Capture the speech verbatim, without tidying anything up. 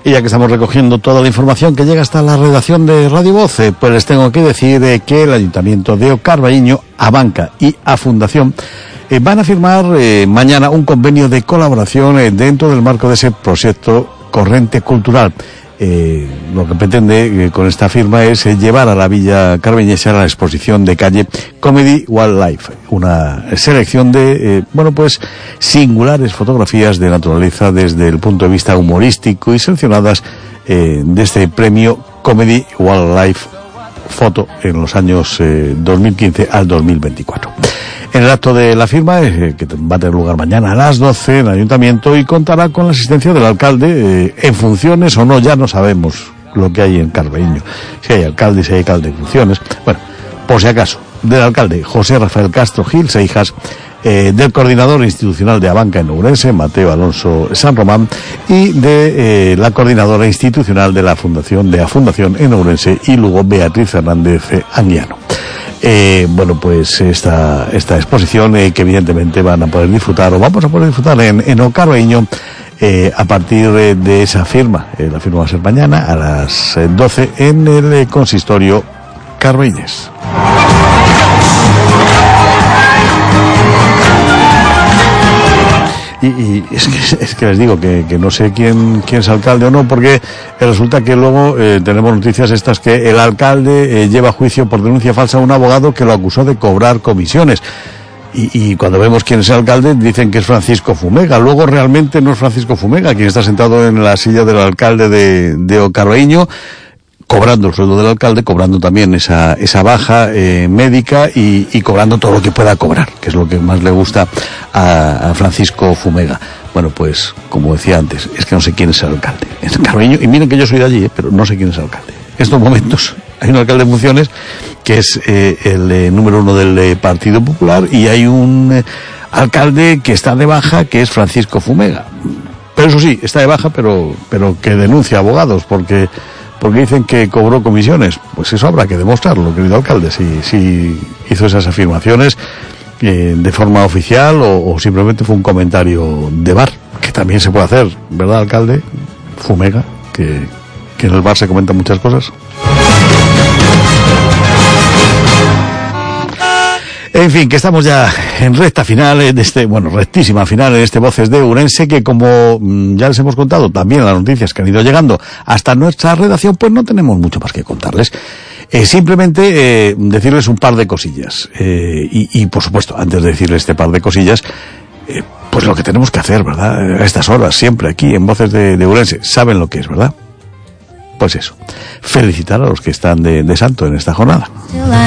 Y ya que estamos recogiendo toda la información que llega hasta la redacción de Radio Voz, eh, pues les tengo que decir eh, que el Ayuntamiento de Ocarbaíño, Abanca y A Fundación eh, van a firmar eh, mañana un convenio de colaboración eh, dentro del marco de ese proyecto Corrente Cultural. Eh, lo que pretende eh, con esta firma es eh, llevar a la Villa Carbañesa a la exposición de calle Comedy Wildlife, una selección de, eh, bueno pues, singulares fotografías de naturaleza desde el punto de vista humorístico y seleccionadas eh, de este premio Comedy Wildlife Foto en los años eh, dos mil quince al dos mil veinticuatro. En el acto de la firma, eh, que va a tener lugar mañana a las doce en el Ayuntamiento, y contará con la asistencia del alcalde, eh, en funciones o no, ya no sabemos lo que hay en Carbaíño, si hay alcalde, si hay alcalde en funciones, bueno, por si acaso, del alcalde José Rafael Castro Gil Seijas, eh, del coordinador institucional de Abanca en Ourense, Mateo Alonso San Román, y de eh, la coordinadora institucional de la Fundación de A Fundación en Ourense y Lugo, Beatriz Fernández Anguiano. Eh, bueno, pues esta esta exposición eh, que evidentemente van a poder disfrutar, o vamos a poder disfrutar en, en Ocarbaíño, eh, a partir eh, de esa firma. Eh, la firma va a ser mañana a las eh, doce en el eh, consistorio carbaíñés. Y, y es, que, es que les digo que, que no sé quién, quién es alcalde o no, porque resulta que luego eh, tenemos noticias estas que el alcalde eh, lleva a juicio por denuncia falsa a un abogado que lo acusó de cobrar comisiones. Y, y cuando vemos quién es el alcalde, dicen que es Francisco Fumega. Luego realmente no es Francisco Fumega quien está sentado en la silla del alcalde de, de Ocarbaíño, cobrando el sueldo del alcalde, cobrando también esa esa baja eh, médica y, y cobrando todo lo que pueda cobrar, que es lo que más le gusta a, a Francisco Fumega. Bueno, pues, como decía antes, es que no sé quién es el alcalde. Es Carbaíño, y miren que yo soy de allí, eh, pero no sé quién es el alcalde. En estos momentos hay un alcalde en funciones que es eh, el eh, número uno del eh, Partido Popular, y hay un eh, alcalde que está de baja, que es Francisco Fumega. Pero eso sí, está de baja, pero pero que denuncia a abogados, porque porque dicen que cobró comisiones. Pues eso habrá que demostrarlo, querido alcalde, si, si hizo esas afirmaciones eh, de forma oficial o, o simplemente fue un comentario de bar, que también se puede hacer, ¿verdad, alcalde? Fumega, que, que en el bar se comentan muchas cosas. En fin, que estamos ya en recta final de este, bueno, rectísima final de este Voces de Ourense, que como ya les hemos contado también las noticias que han ido llegando hasta nuestra redacción, pues no tenemos mucho más que contarles. Eh, simplemente eh, decirles un par de cosillas. Eh, y, y, por supuesto, antes de decirles este par de cosillas, eh, pues lo que tenemos que hacer, ¿verdad? A estas horas, siempre aquí en Voces de, de Ourense. ¿Saben lo que es, verdad? Pues eso. Felicitar a los que están de, de santo en esta jornada.